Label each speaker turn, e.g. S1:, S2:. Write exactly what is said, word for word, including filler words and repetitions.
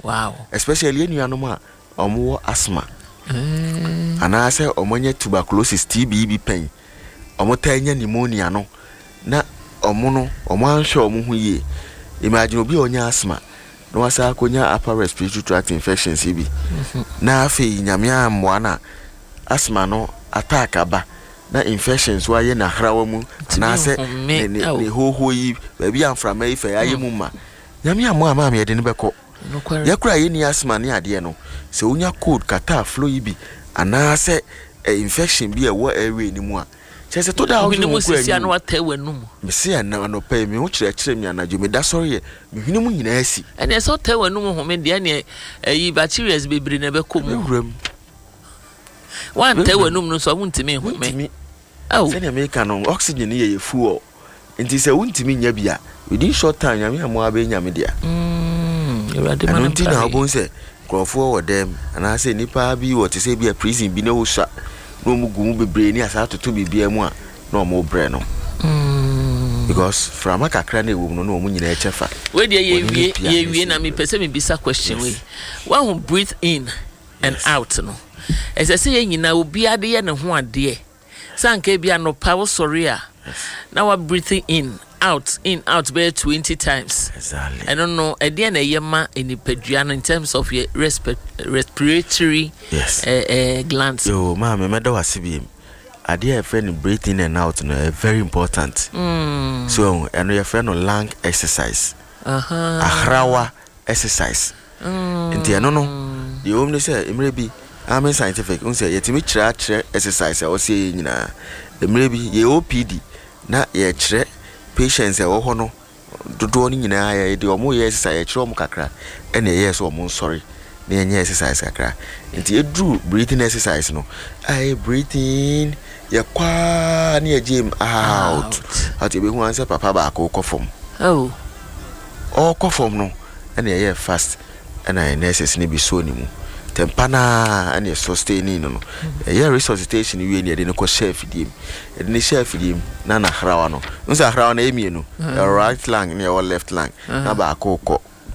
S1: Wow.
S2: Especially any animal or asthma. Mm. And I say omonye tuberculosis T B B pain. Omotanya pneumonia no. Na omono omansho omu ye. Imagine obi onya asthma. No wasa akonya upper respiratory tract infections ibi. Na afi nyame amwana asthma no attack aba. Na infections wa ye na hrawa mu na se ne ne hoho yi ba bi amframa ife aye mu ma nyame amwa ama me de ne beko yakura ye ni asthma ne ade no se onya cold kata flow yi bi ana se infection bi e wo area ni mu a chese to da
S1: hwini mu sisia no wata wanum
S2: me se na no pay me ho kire kire me anajo me da sorry ye me hwini mu nyina asi
S1: ene so ta wanum ho me de ne yi bacteria bebre ne beko mu one te wanum no so wuntimi ho me oh
S2: say me can no oxygen ye fuel nti say wuntimi nya bia within short time nya me amwa be nya me dia
S1: mm erade man
S2: nti na obon say crofo wo dem ana say nipa bi wo te say bi a prison bi na wo sha no mu gumu bebre ni asa to to bibia mu a na o mo bre no mm because from akakra na ewo no no mu nyina echefa
S1: we de ye wie ye wie na me pese me bisa question we one who breathe in and out no as I say ye nyina obi ade ye ne ho ade sanke bia no power sorry a now we're breathing in out in out by twenty times
S2: exactly
S1: I don't know ade na ye ma eni padua in terms of your resp- respiratory
S2: yes
S1: uh, uh, glands
S2: yo ma me meda wase bi ade a friend breathing in and out no uh, very important mm. So and your friend no lung exercise
S1: uh-huh
S2: ahrawa exercise mm. Nti no no the omni say emre bi I'm scientific unse yetimi kira kire exercise a wose nyina emre bi ye O P D na ye kire patients e wo ho no dodo ni nyina ya de omo ye exercise ye kire omo kakra ene ye so omo sorry na ye exercise kakra nti edru breathing exercise no I breathe in ye kwa na ye gym out ati be hu anse papa ba ko kofom
S1: oh
S2: o kofom no ene ye fast ena ye nurses ni bi so ni mu tempana and your sustaining no a year resuscitation we near the no chef dim the chef dim na na hrawa no nsa hrawa na emi no right lung near or left lung na ba akoko